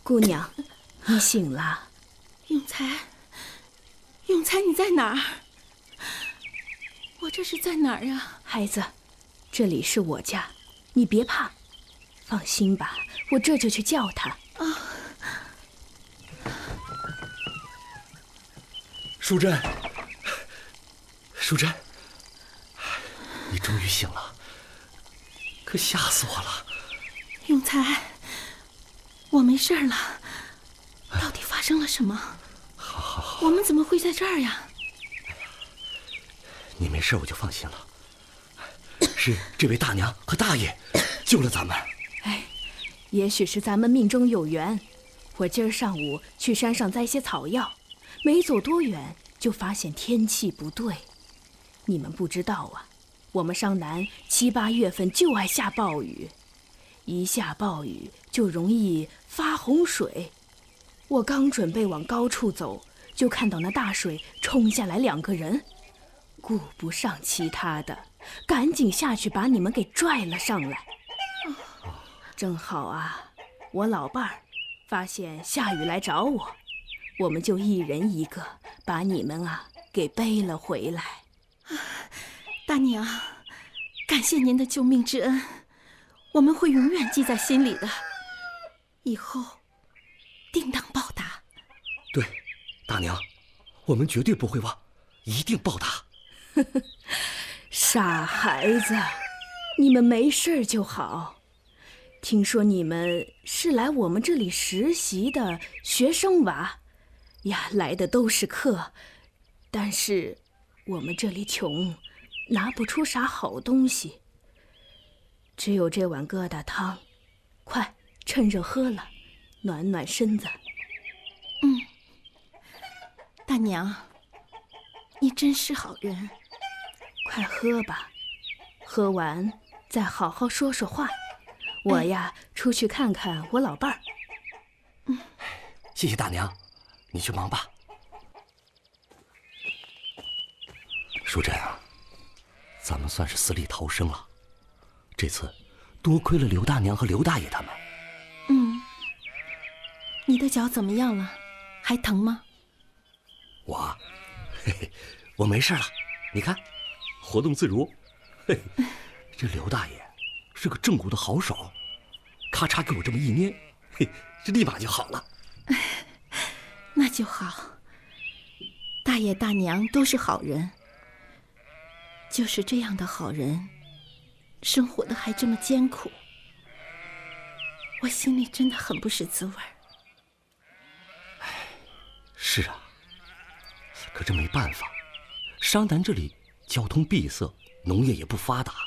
姑娘，你醒了。 永才，永才，你在哪儿？我这是在哪儿呀？ 孩子，这里是我家，你别怕，放心吧，我这就去叫他。 啊！ 淑珍，淑珍，你终于醒了，可吓死我了。 永才，我没事了，到底发生了什么？ 好， 我们怎么会在这儿呀？ 你没事我就放心了，是这位大娘和大爷救了咱们。 哎，也许是咱们命中有缘。我今儿上午去山上摘些草药，没走多远就发现天气不对。你们不知道啊，我们上南7、8月份就爱下暴雨，一下暴雨就容易发洪水。我刚准备往高处走，就看到那大水冲下来2个人，顾不上其他的，赶紧下去把你们给拽了上来。正好啊，我老伴儿发现下雨来找我，我们就一人一个把你们给背了回来。 大娘，感谢您的救命之恩，我们会永远记在心里的，以后定当报答。 对，大娘，我们绝对不会忘，一定报答。 傻孩子，你们没事就好。听说你们是来我们这里实习的学生娃呀，来的都是客，但是我们这里穷，拿不出啥好东西，只有这碗疙瘩汤，快趁热喝了，暖暖身子。 大娘，你真是好人。 快喝吧，喝完再好好说说话。我呀，出去看看我老伴儿。 谢谢大娘，你去忙吧。淑珍啊，咱们算是死里逃生了。这次多亏了刘大娘和刘大爷他们。 你的脚怎么样了？还疼吗？ 我没事了，你看，活动自如。这刘大爷是个正骨的好手，咔嚓给我这么一捏，这立马就好了。 那就好。大爷大娘都是好人，就是这样的好人，生活的还这么艰苦，我心里真的很不是滋味。 是啊，可这没办法，商南这里交通闭塞，农业也不发达。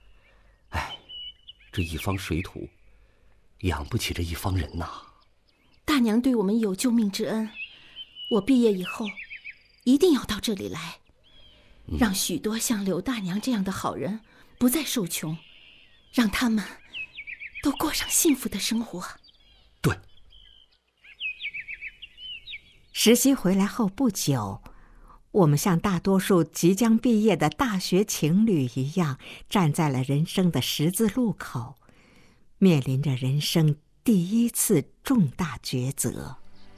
这一方水土养不起这一方人呐。 大娘对我们有救命之恩，我毕业以后一定要到这里来，让许多像刘大娘这样的好人不再受穷，让他们都过上幸福的生活。 对。 实习回来后不久，我们像大多数即将毕业的大学情侣一样，站在了人生的十字路口，面临着人生第一次重大抉择。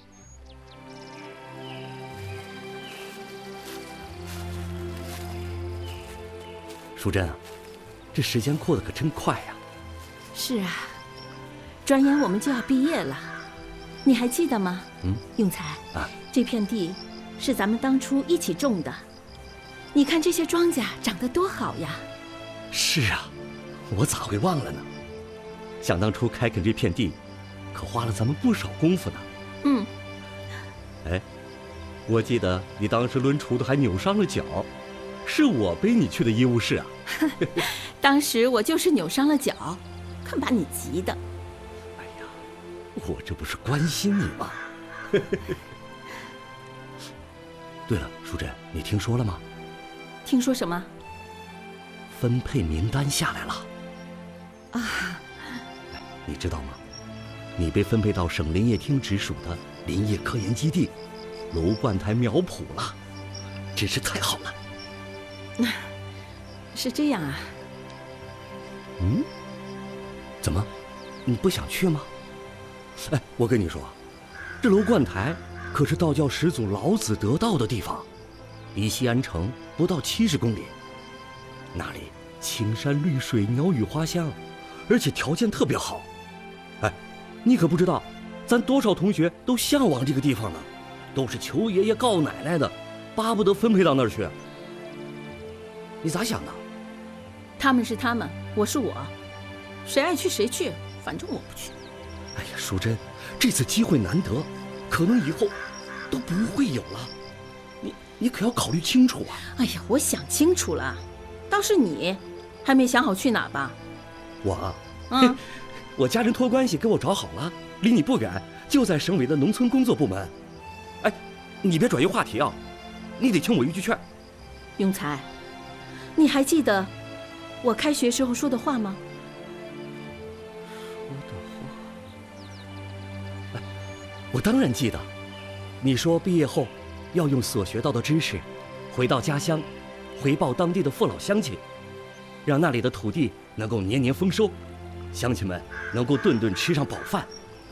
淑珍啊，这时间过得可真快呀。 是啊，转眼我们就要毕业了，你还记得吗？永才啊，这片地是咱们当初一起种的，你看这些庄稼长得多好呀。 是啊，我咋会忘了呢？想当初开垦这片地，可花了咱们不少功夫呢。我记得你当时抡锄头还扭伤了脚，是我背你去的医务室啊。 当时我就是扭伤了脚，看把你急的。 哎呀，我这不是关心你吗？对了，淑珍，你听说了吗？ 听说什么？ 分配名单下来了。 啊， 你知道吗？你被分配到省林业厅直属的林业科研基地楼观台苗圃了，真是太好了。 是这样啊。 怎么，你不想去吗？ 哎，我跟你说，这楼观台可是道教始祖老子得道的地方，离西安城不到70公里。那里青山绿水，鸟语花香，而且条件特别好。哎，你可不知道，咱多少同学都向往这个地方呢，都是求爷爷告奶奶的，巴不得分配到那儿去。你咋想的？ 他们是他们，我是我，谁爱去谁去，反正我不去。 哎呀，淑珍，这次机会难得，可能以后都不会有了，你可要考虑清楚啊！ 哎呀，我想清楚了，倒是你还没想好去哪吧？ 我， 嗯， 我家人托关系给我找好了，离你不远，就在省委的农村工作部门。哎，你别转移话题啊，你得听我一句劝。 永才，你还记得我开学时候说的话吗？ 我当然记得，你说毕业后要用所学到的知识，回到家乡，回报当地的父老乡亲，让那里的土地能够年年丰收，乡亲们能够顿顿吃上饱饭。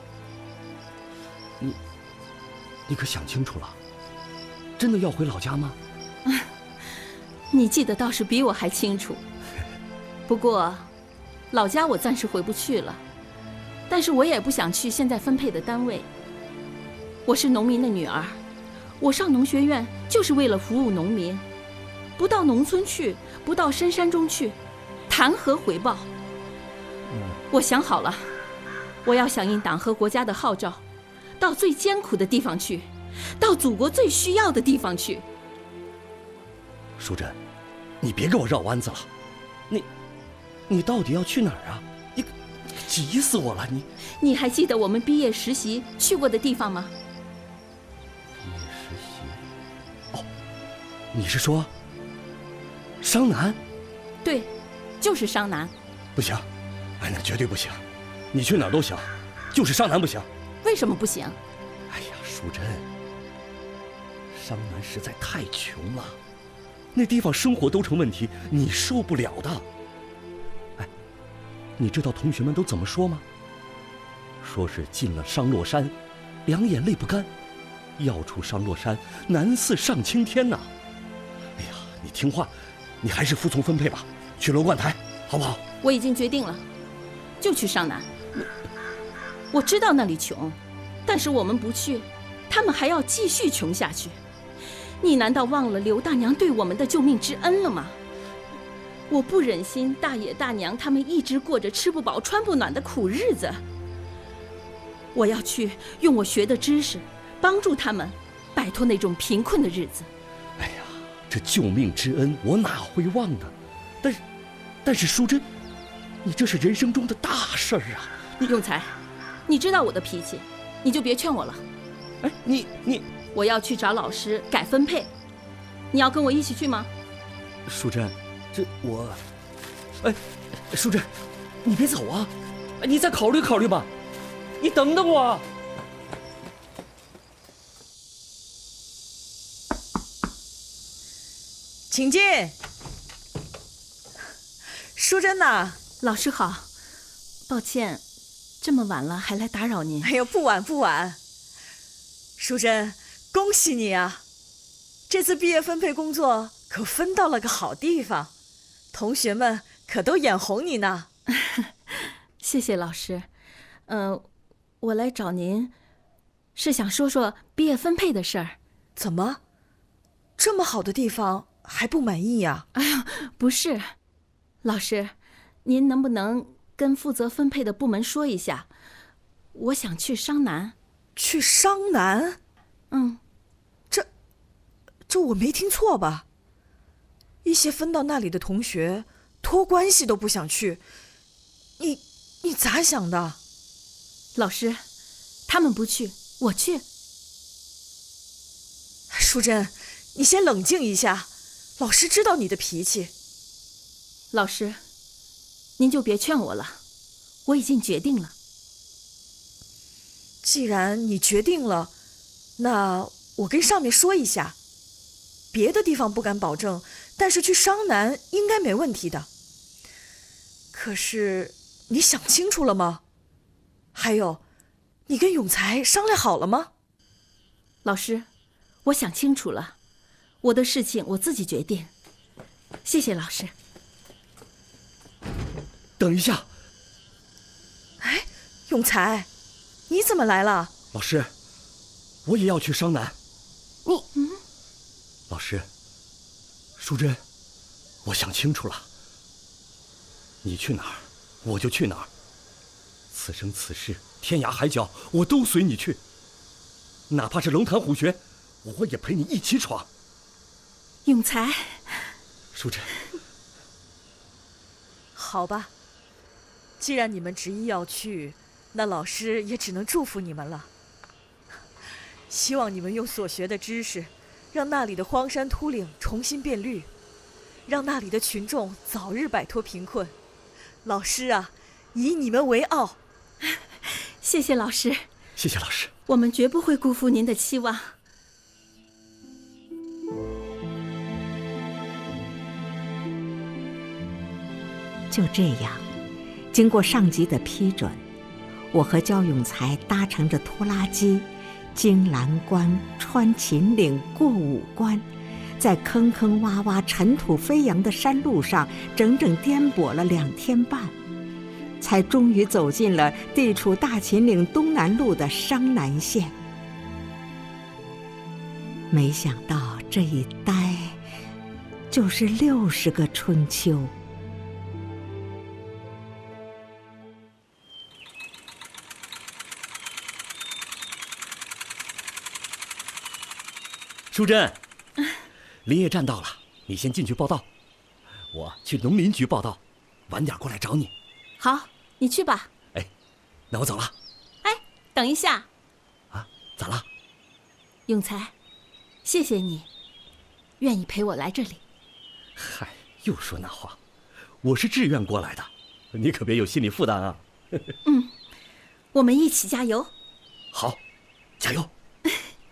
你可想清楚了，真的要回老家吗？ 你记得倒是比我还清楚。不过，老家我暂时回不去了，但是我也不想去现在分配的单位。我是农民的女儿，我上农学院就是为了服务农民，不到农村去，不到深山中去，谈何回报？我想好了，我要响应党和国家的号召，到最艰苦的地方去，到祖国最需要的地方去。 淑珍，你别给我绕弯子了，你到底要去哪儿啊？你急死我了！ 你还记得我们毕业实习去过的地方吗？ 毕业实习？哦，你是说商南？ 对，就是商南。 不行，哎，那绝对不行！你去哪儿都行，就是商南不行。 为什么不行？ 哎呀，淑珍，商南实在太穷了，那地方生活都成问题，你受不了的。哎，你知道同学们都怎么说吗？说是进了商洛山，两眼泪不干；要出商洛山，难似上青天呐。哎呀，你听话，你还是服从分配吧，去楼观台，好不好？ 我已经决定了，就去商南。我知道那里穷，但是我们不去，他们还要继续穷下去。你难道忘了刘大娘对我们的救命之恩了吗？我不忍心大爷大娘他们一直过着吃不饱穿不暖的苦日子。我要去用我学的知识，帮助他们摆脱那种贫困的日子。 哎呀，这救命之恩我哪会忘呢？但是淑珍，你这是人生中的大事儿啊！ 永才，你知道我的脾气，你就别劝我了。 哎，你， 我要去找老师改分配，你要跟我一起去吗？ 淑珍，这我，哎，淑珍，你别走啊，你再考虑考虑吧，你等等我。 请进。淑珍呐， 老师好，抱歉，这么晚了还来打扰您。 哎呦，不晚不晚。淑珍，恭喜你啊！这次毕业分配工作可分到了个好地方，同学们可都眼红你呢。 谢谢老师。我来找您，是想说说毕业分配的事儿。 怎么，这么好的地方还不满意呀？ 哎呀，不是，老师，您能不能跟负责分配的部门说一下，我想去商南。 去商南？这我没听错吧？一些分到那里的同学托关系都不想去，你咋想的？ 老师，他们不去，我去。 淑珍，你先冷静一下，老师知道你的脾气。 老师，您就别劝我了，我已经决定了。 既然你决定了，那我跟上面说一下，别的地方不敢保证，但是去商南应该没问题的。可是你想清楚了吗？还有， 你跟永才商量好了吗？ 老师，我想清楚了，我的事情我自己决定。谢谢老师。 等一下， 哎，永才，你怎么来了？ 老师，我也要去商南。 你老师，淑珍，我想清楚了，你去哪儿，我就去哪儿。此生此世，天涯海角，我都随你去。哪怕是龙潭虎穴，我也陪你一起闯。 永才， 淑珍， 好吧，既然你们执意要去，那老师也只能祝福你们了。希望你们用所学的知识，让那里的荒山秃岭重新变绿，让那里的群众早日摆脱贫困。老师啊，以你们为傲。 谢谢老师。 谢谢老师。 我们绝不会辜负您的期望。 就这样，经过上级的批准，我和焦永才搭乘着拖拉机，经蓝关，穿秦岭，过武关，在坑坑洼洼、尘土飞扬的山路上，整整颠簸了2天半，才终于走进了地处大秦岭东南路的商南县。没想到这一待就是60个春秋。 淑珍，林业站到了，你先进去报道，我去农林局报道，晚点过来找你。 好，你去吧。 哎，那我走了。 哎，等一下。 啊，咋了？ 永才，谢谢你，愿意陪我来这里。 嗨，又说那话，我是志愿过来的，你可别有心理负担啊。 我们一起加油。 好，加油。